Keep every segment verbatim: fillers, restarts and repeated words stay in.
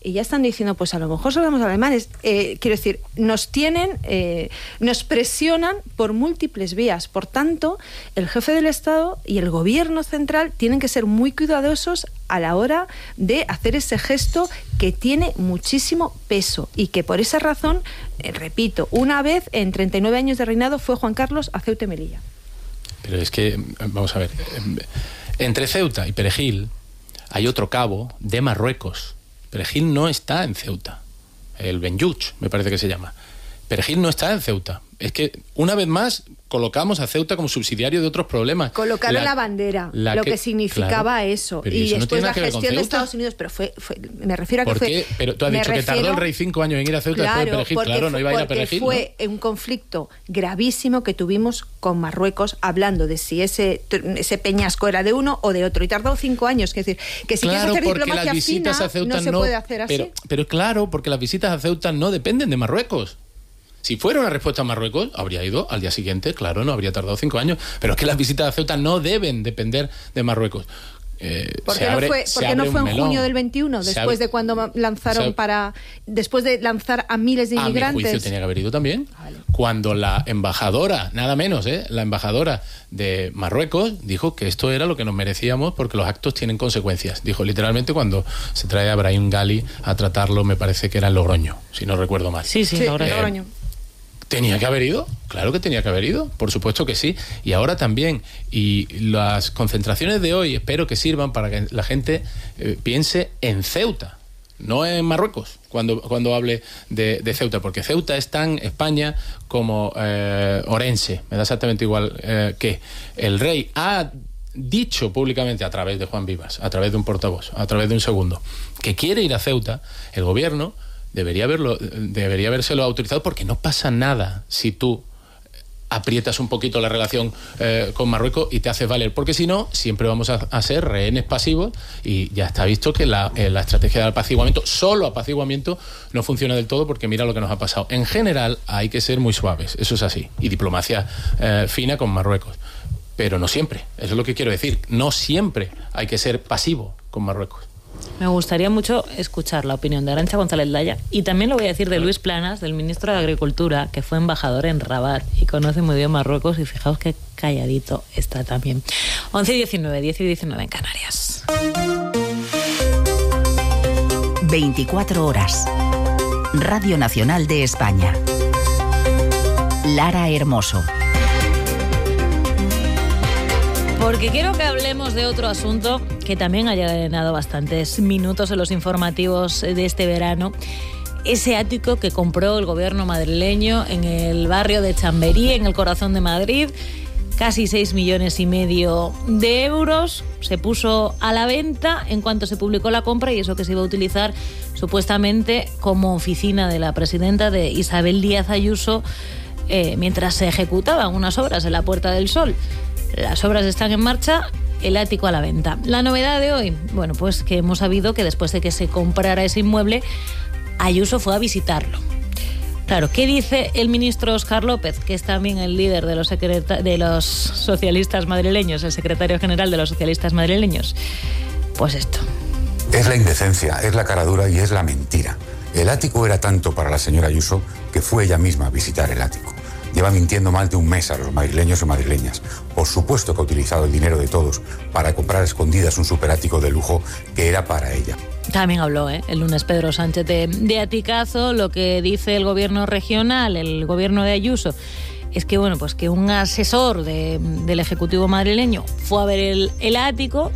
y ya están diciendo, pues a lo mejor somos alemanes. Eh, quiero decir, nos tienen, eh, nos presionan por múltiples vías. Por tanto, el jefe del Estado y el gobierno central tienen que ser muy cuidadosos a la hora de hacer ese gesto que tiene muchísimo peso y que por esa razón, eh, repito, una vez en treinta y nueve años de reinado fue Juan Carlos a Ceuta y Melilla. Pero es que, vamos a ver, entre Ceuta y Perejil hay otro cabo de Marruecos. Perejil no está en Ceuta. El Benjuch, me parece que se llama. Perejil no está en Ceuta. Es que, una vez más, colocamos a Ceuta como subsidiario de otros problemas. Colocaron la, la bandera, la lo que, que significaba claro, eso. Y eso después no la gestión de Estados Unidos, pero fue, fue me refiero a que ¿Por fue... qué? Pero tú has dicho refiero, que tardó el rey cinco años en ir a Ceuta claro, después de Perejil. Claro, no iba a ir a Perejil. Fue ¿no? un conflicto gravísimo que tuvimos con Marruecos, hablando de si ese, ese peñasco era de uno o de otro. Y tardó cinco años. Es decir, que si claro, quieres hacer diplomacia las visitas fina, a Ceuta no se no, puede hacer así. Pero, pero claro, porque las visitas a Ceuta no dependen de Marruecos. Si fuera una respuesta a Marruecos, habría ido al día siguiente, claro, no habría tardado cinco años. Pero es que las visitas a Ceuta no deben depender de Marruecos. Eh, ¿Por qué no fue, ¿por qué no fue en melón. junio del veintiuno, después abre, de cuando lanzaron para... Después de lanzar a miles de inmigrantes? A mi juicio tenía que haber ido también. Vale. Cuando la embajadora, nada menos, ¿eh? la embajadora de Marruecos dijo que esto era lo que nos merecíamos porque los actos tienen consecuencias. Dijo literalmente cuando se trae a Brahim Ghali a tratarlo, me parece que era en Logroño, si no recuerdo mal. Sí, sí, sí eh, Logroño. ¿Tenía que haber ido? Claro que tenía que haber ido, por supuesto que sí. Y ahora también. Y las concentraciones de hoy espero que sirvan para que la gente eh, piense en Ceuta, no en Marruecos, cuando, cuando hable de, de Ceuta, porque Ceuta es tan España como eh, Orense. Me da exactamente igual eh, que el rey ha dicho públicamente a través de Juan Vivas, a través de un portavoz, a través de un segundo, que quiere ir a Ceuta. El gobierno debería haberlo, debería habérselo autorizado, porque no pasa nada si tú aprietas un poquito la relación eh, con Marruecos y te haces valer, porque si no, siempre vamos a, a ser rehenes pasivos, y ya está visto que la, eh, la estrategia de apaciguamiento, solo apaciguamiento, no funciona del todo, porque mira lo que nos ha pasado. En general hay que ser muy suaves, eso es así, y diplomacia eh, fina con Marruecos, pero no siempre, eso es lo que quiero decir, no siempre hay que ser pasivo con Marruecos. Me gustaría mucho escuchar la opinión de Arantxa González Laya, y también lo voy a decir de Luis Planas, del ministro de Agricultura, que fue embajador en Rabat y conoce muy bien Marruecos, y fijaos qué calladito está también. once y diecinueve, diez y diecinueve en Canarias. veinticuatro horas. Radio Nacional de España. Lara Hermoso. Porque quiero que hablemos de otro asunto que también ha llenado bastantes minutos en los informativos de este verano. Ese ático que compró el gobierno madrileño en el barrio de Chamberí, en el corazón de Madrid. Casi seis millones y medio de euros. Se puso a la venta en cuanto se publicó la compra, y eso que se iba a utilizar supuestamente como oficina de la presidenta, de Isabel Díaz Ayuso, eh, mientras se ejecutaban unas obras en la Puerta del Sol. Las obras están en marcha, el ático a la venta. La novedad de hoy, bueno, pues que hemos sabido que después de que se comprara ese inmueble, Ayuso fue a visitarlo. Claro, ¿qué dice el ministro Óscar López, que es también el líder de los, secreta- de los socialistas madrileños, el secretario general de los socialistas madrileños? Pues esto. Es la indecencia, es la caradura y es la mentira. El ático era tanto para la señora Ayuso que fue ella misma a visitar el ático. Lleva mintiendo más de un mes a los madrileños y madrileñas. Por supuesto que ha utilizado el dinero de todos para comprar a escondidas un superático de lujo que era para ella. También habló ¿eh? el lunes Pedro Sánchez de, de aticazo. Lo que dice el gobierno regional, el gobierno de Ayuso, es que bueno, pues que un asesor de, del Ejecutivo madrileño fue a ver el, el ático,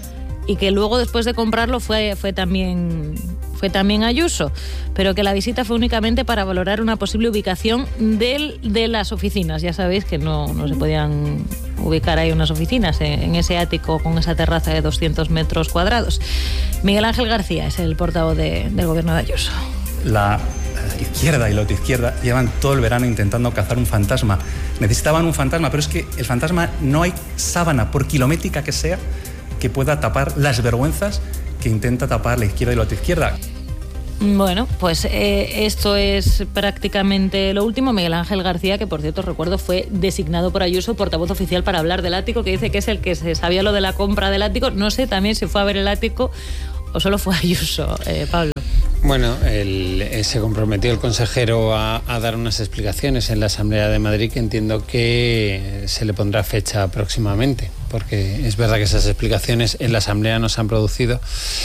y que luego, después de comprarlo, fue, fue también... fue también Ayuso, pero que la visita fue únicamente para valorar una posible ubicación del, de las oficinas. Ya sabéis que no, no se podían ubicar ahí unas oficinas en, en ese ático con esa terraza de doscientos metros cuadrados. Miguel Ángel García es el portavoz de, del gobierno de Ayuso. La izquierda y la izquierda llevan todo el verano intentando cazar un fantasma. Necesitaban un fantasma, pero es que el fantasma, no hay sábana, por kilométrica que sea, que pueda tapar las vergüenzas que intenta tapar la izquierda y la izquierda. Bueno, pues eh, esto es prácticamente lo último. Miguel Ángel García, que por cierto recuerdo fue designado por Ayuso portavoz oficial para hablar del ático, que dice que es el que se sabía lo de la compra del ático. No sé también si fue a ver el ático o solo fue Ayuso, eh, Pablo. Bueno, el, eh, se comprometió el consejero a, a dar unas explicaciones en la Asamblea de Madrid, que entiendo que se le pondrá fecha próximamente, porque es verdad que esas explicaciones en la Asamblea no se han producido.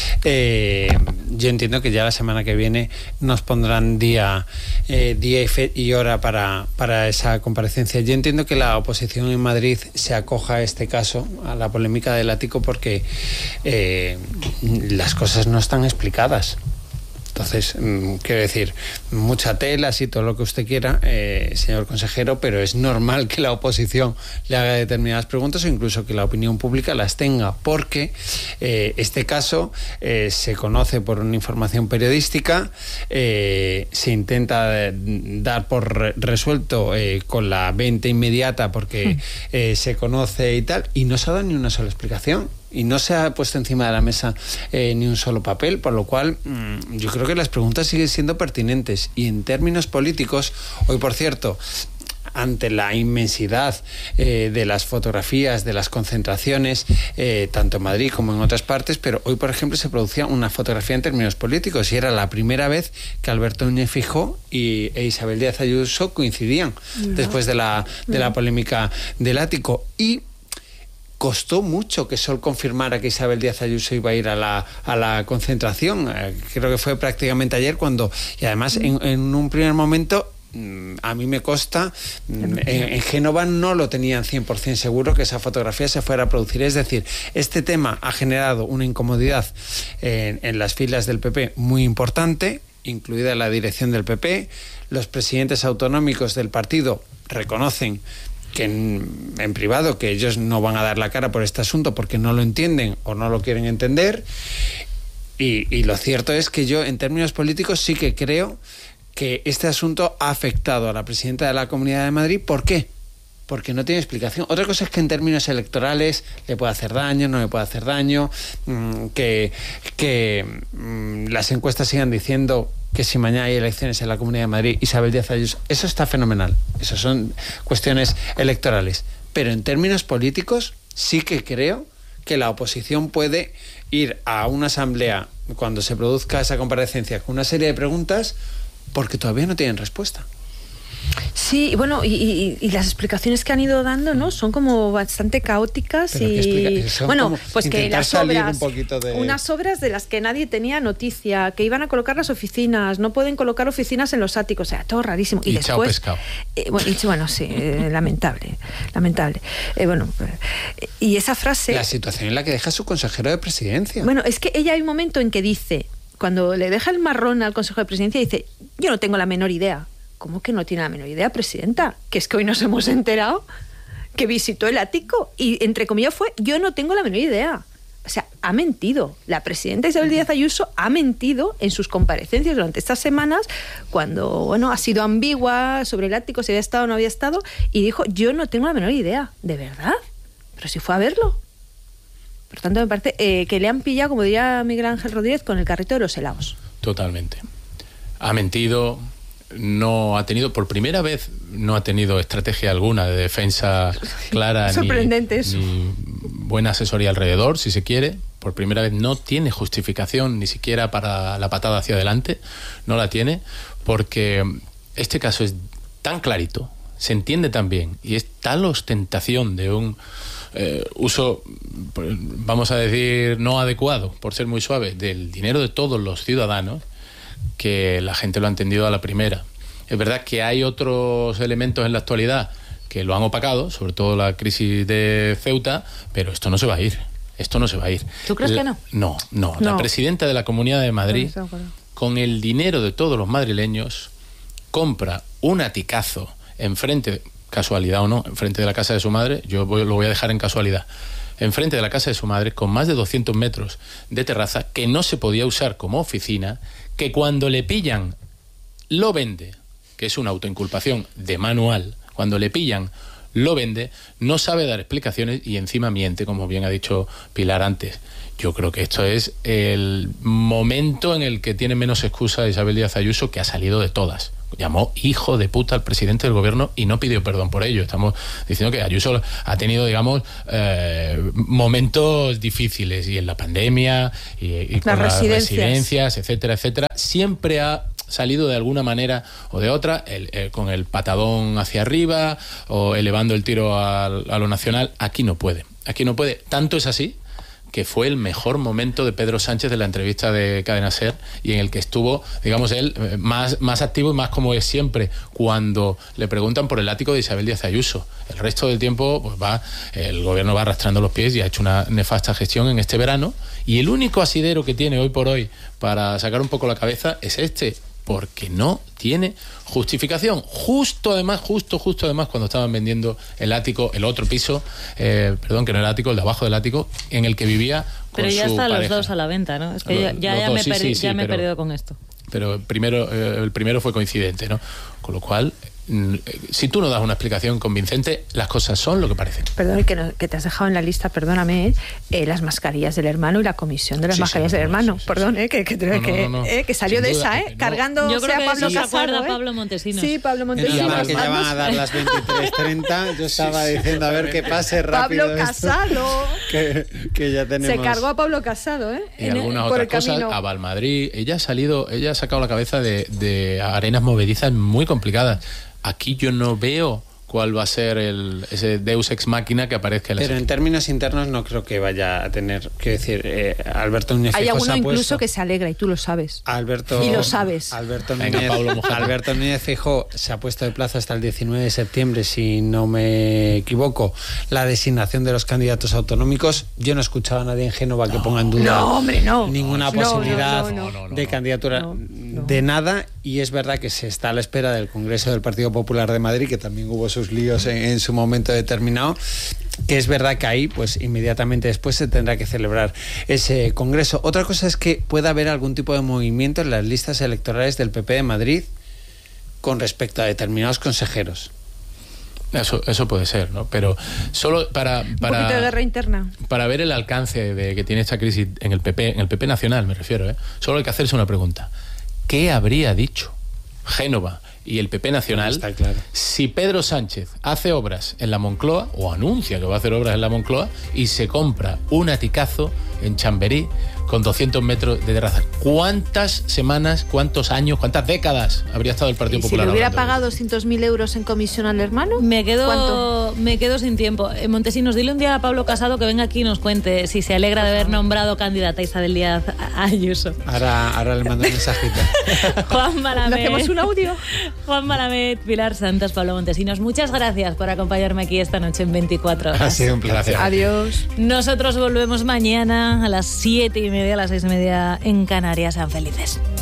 Eh, yo entiendo que ya la semana que viene nos pondrán día, eh, día y, fe, y hora para, para esa comparecencia. Yo entiendo que la oposición en Madrid se acoja a este caso, a la polémica del ático, porque eh, las cosas no están explicadas. Entonces, mmm, quiero decir, mucha tela, sí, todo lo que usted quiera, eh, señor consejero, pero es normal que la oposición le haga determinadas preguntas o incluso que la opinión pública las tenga, porque eh, este caso eh, se conoce por una información periodística, eh, se intenta dar por re resuelto eh, con la venta inmediata porque eh, se conoce y tal, y no se ha dado ni una sola explicación. Y no se ha puesto encima de la mesa eh, ni un solo papel, por lo cual mmm, yo creo que las preguntas siguen siendo pertinentes. Y en términos políticos, hoy por cierto, ante la inmensidad eh, de las fotografías, de las concentraciones, eh, tanto en Madrid como en otras partes, pero hoy, por ejemplo, se producía una fotografía en términos políticos y era la primera vez que Alberto Núñez Feijóo y e Isabel Díaz Ayuso coincidían no. después de la, de la polémica del ático. Y costó mucho que Sol confirmara que Isabel Díaz Ayuso iba a ir a la, a la concentración. Eh, creo que fue prácticamente ayer cuando, y además en, en un primer momento, a mí me consta, en, en Génova no lo tenían cien por cien seguro que esa fotografía se fuera a producir. Es decir, este tema ha generado una incomodidad en, en las filas del P P muy importante, incluida la dirección del P P. Los presidentes autonómicos del partido reconocen que en, en privado que ellos no van a dar la cara por este asunto porque no lo entienden o no lo quieren entender. Y, y lo cierto es que yo, en términos políticos, sí que creo que este asunto ha afectado a la presidenta de la Comunidad de Madrid. ¿Por qué? Porque no tiene explicación. Otra cosa es que en términos electorales le puede hacer daño, no le puede hacer daño, mmm, que, que mmm, las encuestas sigan diciendo que si mañana hay elecciones en la Comunidad de Madrid, Isabel Díaz Ayuso, eso está fenomenal. Eso son cuestiones electorales. Pero en términos políticos sí que creo que la oposición puede ir a una asamblea cuando se produzca esa comparecencia con una serie de preguntas porque todavía no tienen respuesta. Sí, bueno, y, y, y las explicaciones que han ido dando, ¿no? Son como bastante caóticas. Pero y bueno, pues que las obras, un de... unas obras de las que nadie tenía noticia, que iban a colocar las oficinas, no pueden colocar oficinas en los áticos, o sea, todo rarísimo. Y, y después, chao pescado. Eh, bueno, y, bueno, sí, eh, lamentable, lamentable. Eh, bueno, eh, y esa frase. La situación en la que deja su consejero de presidencia. Bueno, es que ella hay un momento en que dice, cuando le deja el marrón al Consejo de Presidencia, dice, yo no tengo la menor idea. ¿Cómo que no tiene la menor idea, presidenta? Que es que hoy nos hemos enterado que visitó el ático y, entre comillas, fue, yo no tengo la menor idea. O sea, ha mentido. La presidenta Isabel Díaz Ayuso ha mentido en sus comparecencias durante estas semanas cuando, bueno, ha sido ambigua sobre el ático, si había estado o no había estado, y dijo, yo no tengo la menor idea. ¿De verdad? Pero si fue a verlo. Por tanto, me parece eh, que le han pillado, como diría Miguel Ángel Rodríguez, con el carrito de los helados. Totalmente. Ha mentido... No ha tenido, por primera vez, no ha tenido estrategia alguna de defensa clara Sorprendente ni, eso. ni buena asesoría alrededor, si se quiere. Por primera vez no tiene justificación ni siquiera para la patada hacia adelante, no la tiene, porque este caso es tan clarito, se entiende tan bien y es tal ostentación de un eh, uso, vamos a decir, no adecuado, por ser muy suave, del dinero de todos los ciudadanos, que la gente lo ha entendido a la primera. Es verdad que hay otros elementos en la actualidad que lo han opacado, sobre todo la crisis de Ceuta, pero esto no se va a ir. Esto no se va a ir. ¿Tú crees la, que no? No, no. No. La presidenta de la Comunidad de Madrid, no, con el dinero de todos los madrileños, compra un aticazo enfrente, casualidad o no, enfrente de la casa de su madre, yo voy, lo voy a dejar en casualidad, enfrente de la casa de su madre, con más de doscientos metros de terraza, que no se podía usar como oficina, que cuando le pillan, lo vende, que es una autoinculpación de manual, cuando le pillan, lo vende, no sabe dar explicaciones y encima miente, como bien ha dicho Pilar antes. Yo creo que esto es el momento en el que tiene menos excusa Isabel Díaz Ayuso, que ha salido de todas. Llamó hijo de puta al presidente del gobierno y no pidió perdón por ello. Estamos diciendo que Ayuso ha tenido, digamos, eh, momentos difíciles, y en la pandemia y, y con las residencias. las residencias, etcétera, etcétera. siempre ha salido de alguna manera o de otra, el, el, con el patadón hacia arriba o elevando el tiro a, a lo nacional. Aquí no puede, aquí no puede. Tanto es así que fue el mejor momento de Pedro Sánchez de la entrevista de Cadena SER, y en el que estuvo, digamos, él más, más activo y más como es siempre cuando le preguntan por el látigo de Isabel Díaz Ayuso. El resto del tiempo, pues va, el gobierno va arrastrando los pies y ha hecho una nefasta gestión en este verano, y el único asidero que tiene hoy por hoy para sacar un poco la cabeza es este, porque no tiene justificación. Justo además, justo, justo además, cuando estaban vendiendo el ático, el otro piso, eh, perdón, que no el ático, el de abajo del ático, en el que vivía con Pero ya su están pareja. Los dos a la venta, ¿no? Es que Los, ya, ya, ya, dos, me, sí, perdi, sí, sí, ya me pero, he perdido con esto. Pero el primero, eh, el primero fue coincidente, ¿no? Con lo cual, si tú no das una explicación convincente, las cosas son lo que parecen. Perdón, que, no, que te has dejado en la lista, perdóname, eh, las mascarillas del hermano y la comisión de las Sí, mascarillas sí, del no, hermano. sí, sí, perdón, sí. eh, que, que, No, no, que, no, no. eh, que salió Sin de duda, esa, eh, no. cargando Yo creo a que Pablo sí se Casado. acuerda eh. Pablo Montesinos. Sí, Pablo Menos Montesinos. mal que ya van a dar las veintitrés treinta. Yo estaba diciendo a ver qué pase rápido. Pablo esto, Casado. que, que ya tenemos. Se cargó a Pablo Casado, ¿eh? Y En- algunas por otras el cosas, camino. a Valmadrid. Ella ha salido, ella ha sacado la cabeza de, de arenas movedizas muy complicadas. Aquí yo no veo cuál va a ser el, ese Deus ex machina que aparezca en la Pero en serie. términos internos no creo que vaya a tener, que decir, eh, Alberto Núñez Hay Feijóo alguno se ha incluso puesto- que se alegra y tú lo sabes. Alberto, Y lo sabes. Alberto Venga, Núñez, Pablo, mójate. Alberto Núñez Feijóo se ha puesto de plazo hasta el diecinueve de septiembre, si no me equivoco, la designación de los candidatos autonómicos. Yo no he escuchado a nadie en Génova que ponga en duda No, hombre, no. ninguna No, no, posibilidad no, no, no, no, de no. candidatura No, no. de nada, y es verdad que se está a la espera del Congreso del Partido Popular de Madrid, que también hubo sus líos en, en su momento determinado, que es verdad que ahí pues inmediatamente después se tendrá que celebrar ese congreso. Otra cosa es que pueda haber algún tipo de movimiento en las listas electorales del P P de Madrid con respecto a determinados consejeros. Eso, eso puede ser, ¿no? Pero solo para, Un poquito de para, guerra interna. para ver el alcance de que tiene esta crisis en el P P, en el P P nacional me refiero, ¿eh? Solo hay que hacerse una pregunta. ¿Qué habría dicho Génova y el P P nacional Está claro. si Pedro Sánchez hace obras en la Moncloa, o anuncia que va a hacer obras en la Moncloa, y se compra un aticazo en Chamberí con doscientos metros de terraza? ¿Cuántas semanas, cuántos años, cuántas décadas habría estado el Partido ¿Y si Popular le hubiera hablando de pagado doscientos mil euros en comisión al hermano? Me quedo, ¿Cuánto? me quedo sin tiempo. Eh, Montesinos, dile un día a Pablo Casado que venga aquí y nos cuente si se alegra de haber nombrado candidata a Isabel Díaz Ayuso. Ahora, ahora le mando un mensajito. Juan ¿Le Malamed. hacemos un audio? Juan Malamed, Pilar Santos, Pablo Montesinos, muchas gracias por acompañarme aquí esta noche en veinticuatro horas. Ha sido un placer. Adiós. Nosotros volvemos mañana a las siete y media, a las seis y media en Canarias. Sean felices.